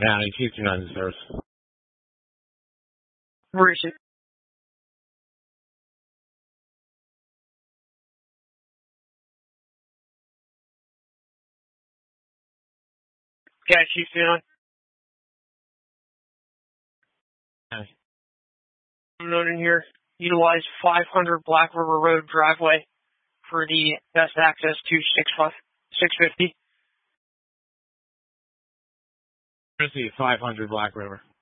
County, Chief 29 service. Where is it? Yeah, Chief 29. County. Note in here, utilize 500 Black River Road driveway for the best access to 650. Proceed 500 Black River.